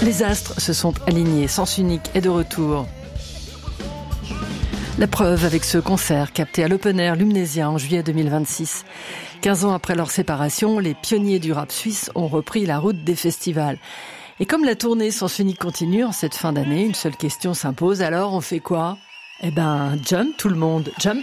Les astres se sont alignés, Sens Unique est de retour. La preuve avec ce concert capté à l'Open Air Lumnesia en juillet 2026. 15 ans après leur séparation, les pionniers du rap suisse ont repris la route des festivals. Et comme la tournée Sens Unique continue en cette fin d'année, une seule question s'impose, alors on fait quoi ? Jump, tout le monde, jump !